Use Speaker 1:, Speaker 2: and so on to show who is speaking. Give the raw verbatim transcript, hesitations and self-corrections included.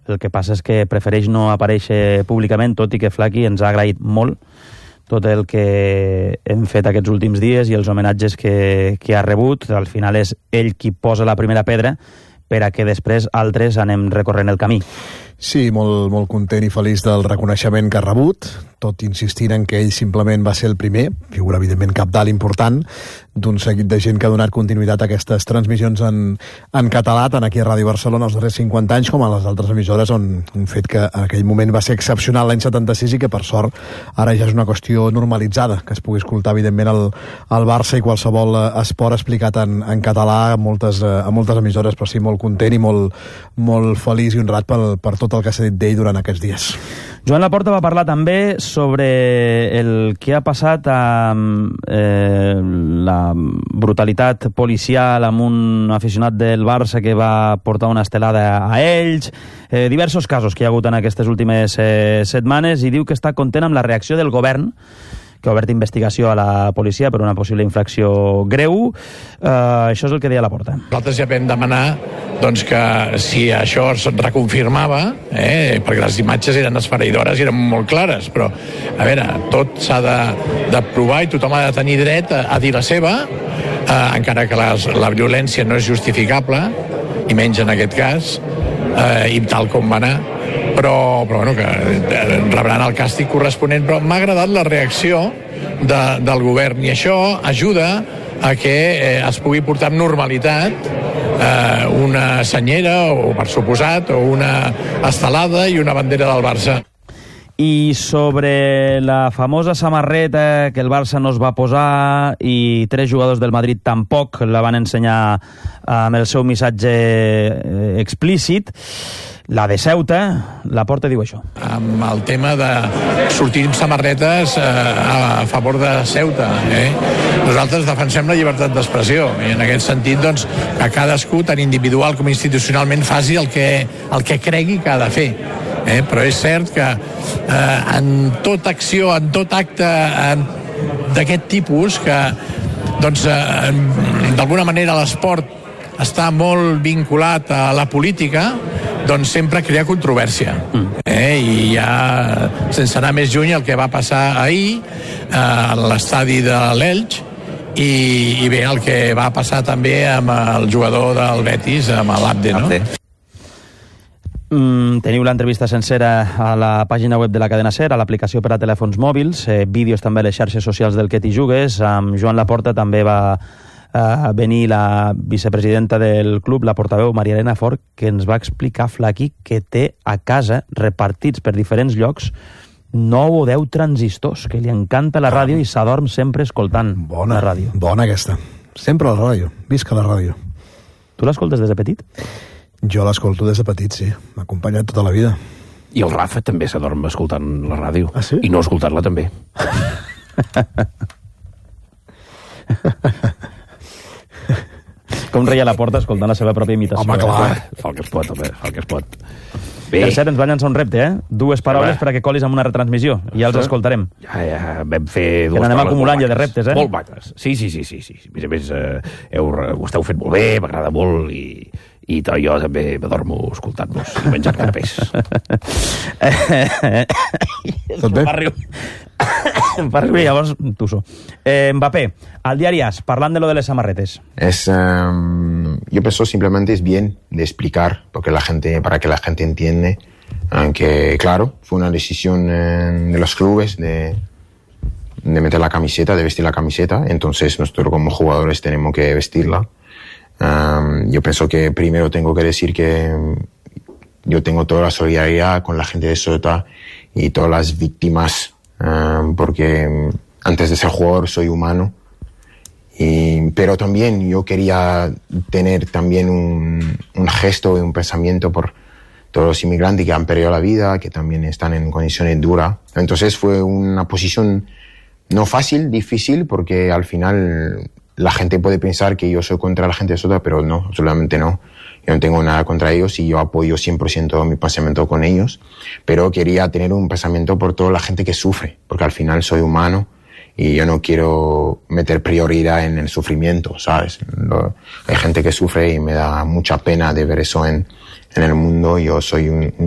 Speaker 1: El que passa és que prefereix no aparèixer públicament, tot i que Flaky ens ha agraït molt tot el que hem fet aquests últims dies i els homenatges que, que ha rebut. Al final és ell qui posa la primera pedra per a que després altres anem recorrent el camí.
Speaker 2: Sí, molt, molt content i feliç del reconeixement que ha rebut, tot insistint en que ell simplement va ser el primer, figura evidentment cabdal important, d'un seguit de gent que ha donat continuïtat a aquestes transmissions en, en català, tant aquí a Ràdio Barcelona els darrers cinquanta anys com a les altres emissores, on un fet que en aquell moment va ser excepcional l'any setanta-sis i que per sort ara ja és una qüestió normalitzada, que es pugui escoltar evidentment el, el Barça i qualsevol esport explicat en, en català a moltes, a moltes emissores, però sí molt content i molt, molt feliç i honrat per, per tot el que s'ha dit d'ell durant aquests dies.
Speaker 1: Joan Laporta va parlar també sobre el que ha passat amb eh, la brutalitat policial amb un aficionat del Barça que va portar una estelada a ells, eh, diversos casos que hi ha hagut en aquestes últimes eh, setmanes, i diu que està content amb la reacció del govern, que ha obert investigació a la policia per una possible infracció greu. Eh, això és el que deia Laporta.
Speaker 3: Nosaltres ja vam demanar doncs, que si això es reconfirmava, eh, perquè les imatges eren esfereïdores i eren molt clares, però a veure, tot s'ha de, de provar i tothom ha de tenir dret a, a dir la seva, eh, encara que les, la violència no és justificable, i menys en aquest cas, eh, i tal com va anar, però, però bueno, que rebran el càstig corresponent. Però m'ha agradat la reacció de, del govern, i això ajuda a que eh, es pugui portar amb normalitat eh, una senyera, o per suposat, o una estelada i una bandera del Barça.
Speaker 1: I sobre la famosa samarreta que el Barça no es va posar i tres jugadors del Madrid tampoc la van ensenyar amb el seu missatge explícit, la de Ceuta, Laporta diu això.
Speaker 3: Amb el tema de sortir amb samarretes eh, a favor de Ceuta, eh? Nosaltres defensem la llibertat d'expressió i en aquest sentit doncs, que cadascú, tant individual com institucionalment, faci el que, el que cregui que ha de fer. Eh? Però és cert que eh, en tota acció, en tot acte d'aquest tipus, que doncs, eh, d'alguna manera l'esport està molt vinculat a la política, doncs sempre crea controvèrsia. Mm. Eh? I ja, sense anar més lluny, el que va passar ahir eh, a l'estadi de l'Elx, i, i bé, el que va passar també amb el jugador del Betis, amb l'Abde, no? Abde.
Speaker 1: Mm, teniu l'entrevista sencera a la pàgina web de la cadena SER, a l'aplicació per a telèfons mòbils, eh, vídeos també a les xarxes socials del Que t'hi jugues. Amb Joan Laporta també va a venir la vicepresidenta del club, la portaveu Maria Elena Fort, que ens va explicar, Flaky, que té a casa, repartits per diferents llocs, nou o deu transistors, que li encanta la ràdio i s'adorm sempre escoltant
Speaker 2: bona,
Speaker 1: la ràdio.
Speaker 2: Bona aquesta. Sempre la ràdio. Visca la ràdio.
Speaker 1: Tu l'escoltes des de petit?
Speaker 2: Jo l'escolto des de petit, sí. M'ha acompanyat tota la vida.
Speaker 4: I el Rafa també s'adorm escoltant la ràdio.
Speaker 2: Ah, sí?
Speaker 4: I no escoltant-la també.
Speaker 1: Com reia Laporta escoltant la seva pròpia imitació.
Speaker 2: Home, clar.
Speaker 4: Eh? Fa el que es pot, home, fa el que es pot.
Speaker 1: Bé. Per cert, ens va llançar un repte, eh? Dues paraules sí, per a que colis amb una retransmissió. I ja els escoltarem.
Speaker 4: Ja, ja, vam fer dues
Speaker 1: que n'anem acumulant ja de reptes, eh?
Speaker 4: Molt maques. Sí, sí, sí, sí. sí. A més a més, eh, heu, ho esteu fent molt bé, m'agrada molt, i, i jo també m'adormo escoltant-vos i menjant canapés.
Speaker 2: Tot bé?
Speaker 1: Em fa riure, llavors tusso. Eh, Mbappé, al diari As, parlant de lo de les samarretes.
Speaker 5: Es, um, yo pienso simplemente es bien de explicar, porque la gente, para que la gente entiende uh, que, claro, fue una decisión uh, de los clubes de, de meter la camiseta, de vestir la camiseta, entonces nosotros como jugadores tenemos que vestirla. Um, yo pienso que primero tengo que decir que yo tengo toda la solidaridad con la gente de Ceuta y todas las víctimas, uh, porque antes de ser jugador soy humano, y, pero también yo quería tener también un, un gesto y un pensamiento por todos los inmigrantes que han perdido la vida, que también están en condiciones duras. Entonces fue una posición no fácil, difícil, porque al final la gente puede pensar que yo soy contra la gente de Ceuta, pero no, absolutamente no. Yo no tengo nada contra ellos y yo apoyo cien por ciento mi pensamiento con ellos, pero quería tener un pensamiento por toda la gente que sufre, porque al final soy humano y yo no quiero meter prioridad en el sufrimiento, ¿sabes? Lo, hay gente que sufre y me da mucha pena de ver eso en, en el mundo. Yo soy un,